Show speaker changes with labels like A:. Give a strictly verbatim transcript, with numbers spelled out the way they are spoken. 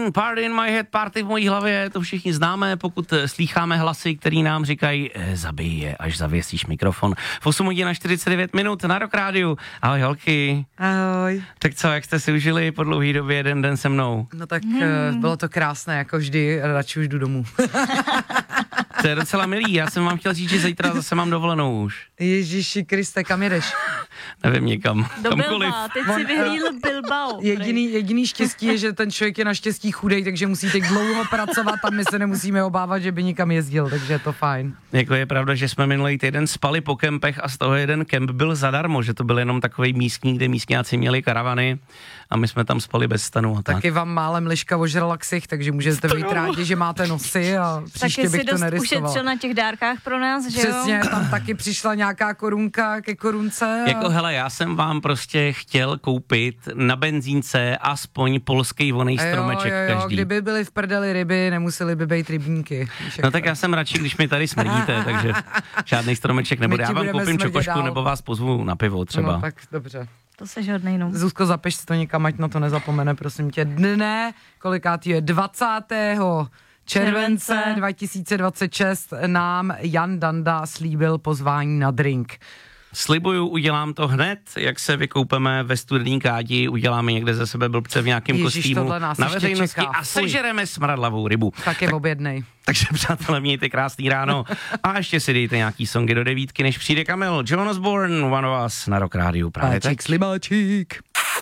A: Queen, Party in my head, party v mojí hlavě, to všichni známe, pokud slýcháme hlasy, který nám říkají, e, zabij je, až zavěsíš mikrofon. V osm hodin a čtyřicet devět minut na Rock Rádiu. Ahoj holky.
B: Ahoj.
A: Tak co, jak jste si užili po dlouhý době jeden den se mnou?
B: No tak hmm. bylo to krásné, jako vždy, radši už jdu domů.
A: To je docela milý, já jsem vám chtěl říct, že zítra zase mám dovolenou už.
B: Ježíši Kriste, kam jedeš?
A: Nevím, někam.
C: Do
A: kamkoliv.
C: Bilba, teď si vyhlídl Bilbao.
B: Jediný, jediný štěstí je, že ten člověk je naštěstí chudej, takže musí teď dlouho pracovat a my se nemusíme obávat, že by nikam jezdil, takže je to fajn.
A: Jako je pravda, že jsme minulý týden spali po kempech a z toho jeden kemp byl zadarmo, že to byl jenom takovej místní, kde místňáci měli karavany a my jsme tam spali bez stanu. A tak.
B: Taky vám málem liška ožrala ksich, takže můžete být rádi, že máte nosy a příště
C: taky
B: bych to neriskoval.
C: Taky si dost na těch dárkách pro nás, že jo?
B: Přesně, tam taky přišla nějaká korunka ke korunce. A...
A: Jako hele, já jsem vám prostě chtěl koupit na benzínce aspoň polský vonej stromeček
B: jo, jo, jo,
A: každý.
B: Kdyby byly v prdeli ryby, nemuseli by být rybníky.
A: No tak já jsem radši, když mi tady smrdíte, takže žádný stromeček nebude. Já vám koupím čokošku nebo vás pozvu na pivo třeba.
B: No tak dobře.
C: To se žádnej no.
B: Zuzko, zapiš si to někam, ať na to nezapomene, prosím tě. Dne, kolikátý je, dvacátého července dva tisíce dvacet šest nám Jan Danda slíbil pozvání na drink.
A: Slibuju, udělám to hned, jak se vykoupeme ve studený kádi, uděláme někde ze sebe blbce v nějakém
B: Ježiš,
A: kostýmu na veřejnosti
B: čeká.
A: a sežereme smradlavou rybu.
B: Tak je tak, objednej.
A: Takže přátelé, mějte krásný ráno a ještě si dejte nějaký songy do devítky, než přijde Kamil. John Osborne, One of Us na Rock Rádiu právě teď.
B: Slibáčík.